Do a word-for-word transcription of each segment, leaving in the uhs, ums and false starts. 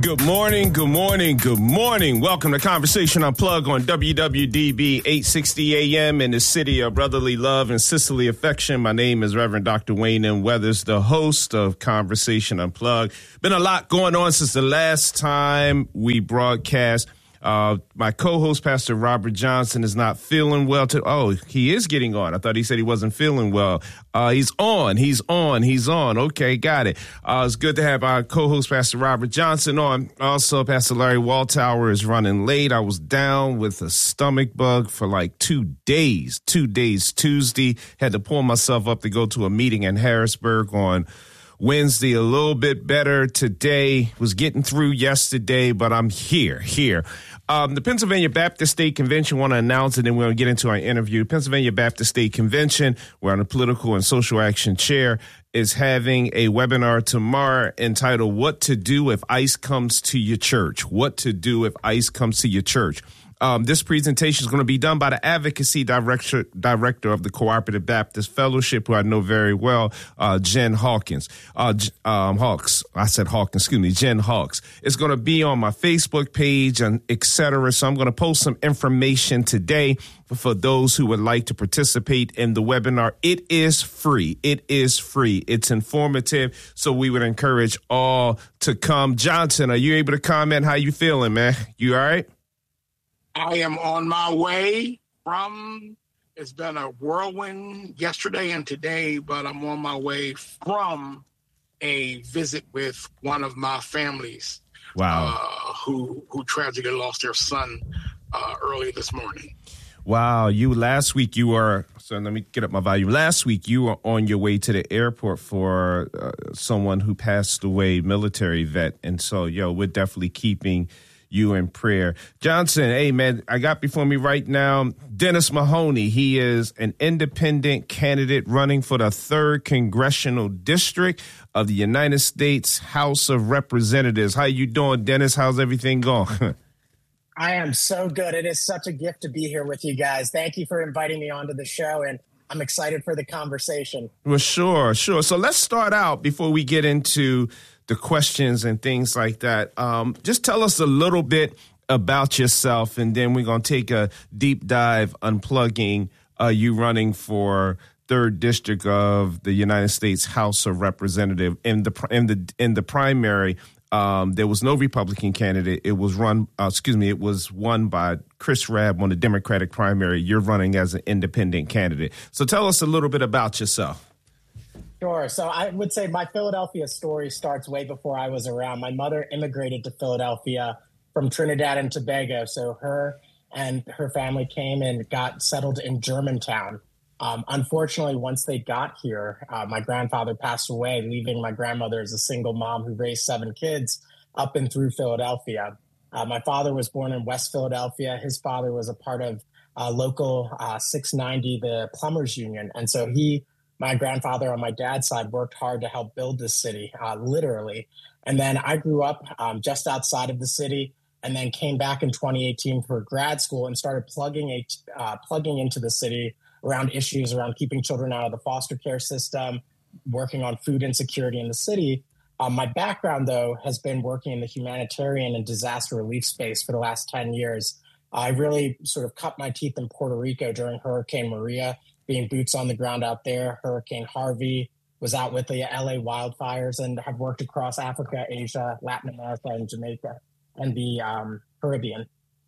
Good morning, good morning, good morning. Welcome to Conversation Unplugged on W W D B eight sixty A M in the city of brotherly love and sisterly affection. My name is Reverend Doctor Wayne M. Weathers, the host of Conversation Unplugged. Been a lot going on since the last time we broadcast. Uh, my co-host, Pastor Robert Johnson, is not feeling well. To, oh, he is getting on. I thought he said he wasn't feeling well. Uh, he's on. He's on. He's on. Okay, got it. Uh, it's good to have our co-host, Pastor Robert Johnson, on. Also, Pastor Larry Waltower is running late. I was down with a stomach bug for like two days. Two days. Tuesday, had to pull myself up to go to a meeting in Harrisburg on Wednesday. A little bit better today. Was getting through yesterday, but I'm here, here. Um, the Pennsylvania Baptist State Convention, want to announce it, and we're going to get into our interview. Pennsylvania Baptist State Convention, where the Political and Social Action Chair is having a webinar tomorrow entitled What to Do If ICE Comes to Your Church. What to Do If ICE Comes to Your Church. Um, this presentation is going to be done by the advocacy director, director of the Cooperative Baptist Fellowship, who I know very well, uh, Jen Hawkins. Uh, um, Hawks, I said Hawkins, excuse me, Jen Hawks. It's going to be on my Facebook page and et cetera. So I'm going to post some information today for, for those who would like to participate in the webinar. It is free. It is free. It's informative. So we would encourage all to come. Johnson, are you able to comment? How you feeling, man? You all right? I am on my way from, it's been a whirlwind yesterday and today, but I'm on my way from a visit with one of my families. Wow. Uh, who, who tragically lost their son uh, early this morning. Wow. You last week you were, so let me get up my volume. Last week you were on your way to the airport for uh, someone who passed away, military vet. And so, yo, we're definitely keeping you in prayer. Johnson, hey, man, I got before me right now Dennis Mahoney. He is an independent candidate running for the third Congressional District of the United States House of Representatives. How you doing, Dennis? How's everything going? I am so good. It is such a gift to be here with you guys. Thank you for inviting me onto the show, and I'm excited for the conversation. Well, sure, sure. So let's start out before we get into the questions and things like that. Um, just tell us a little bit about yourself, and then we're going to take a deep dive unplugging uh, you running for third District of the United States House of Representatives. In the in the in the primary, um, there was no Republican candidate. It was run. Uh, excuse me. It was won by Chris Rabb on the Democratic primary. You're running as an independent candidate. So tell us a little bit about yourself. Sure. So I would say my Philadelphia story starts way before I was around. My mother immigrated to Philadelphia from Trinidad and Tobago. So her and her family came and got settled in Germantown. Um, unfortunately, once they got here, uh, my grandfather passed away, leaving my grandmother as a single mom who raised seven kids up and through Philadelphia. Uh, my father was born in West Philadelphia. His father was a part of uh, local uh, six ninety, the Plumbers Union. And so he My grandfather on my dad's side worked hard to help build this city, uh, literally. And then I grew up um, just outside of the city, and then came back in twenty eighteen for grad school and started plugging a, uh, plugging into the city around issues around keeping children out of the foster care system, working on food insecurity in the city. Um, my background, though, has been working in the humanitarian and disaster relief space for the last ten years. I really sort of cut my teeth in Puerto Rico during Hurricane Maria, being boots on the ground out there. Hurricane Harvey, was out with the L A wildfires, and have worked across Africa, Asia, Latin America, and Jamaica, and the um, Caribbean.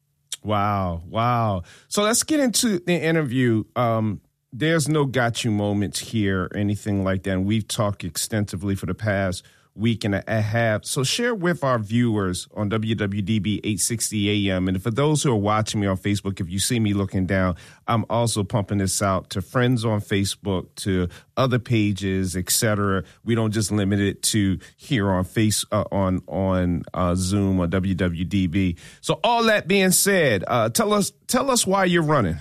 Wow. Wow. So let's get into the interview. Um, there's no got you moments here or anything like that. And we've talked extensively for the past week and a half. So share with our viewers on W W D B eight sixty A M. And for those who are watching me on Facebook, if you see me looking down, I'm also pumping this out to friends on Facebook, to other pages, et cetera. We don't just limit it to here on face uh, on on uh, Zoom or W W D B. So all that being said, uh, tell us tell us why you're running.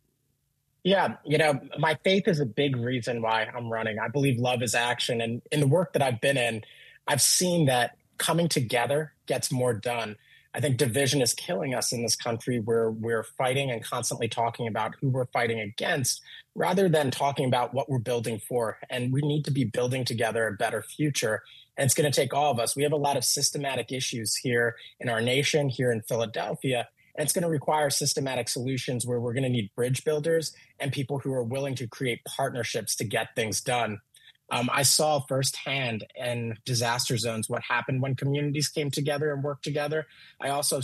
Yeah, you know, my faith is a big reason why I'm running. I believe love is action. And in the work that I've been in, I've seen that coming together gets more done. I think division is killing us in this country, where we're fighting and constantly talking about who we're fighting against rather than talking about what we're building for. And we need to be building together a better future. And it's going to take all of us. We have a lot of systematic issues here in our nation, here in Philadelphia, and it's going to require systematic solutions where we're going to need bridge builders and people who are willing to create partnerships to get things done. Um, I saw firsthand in disaster zones what happened when communities came together and worked together. I also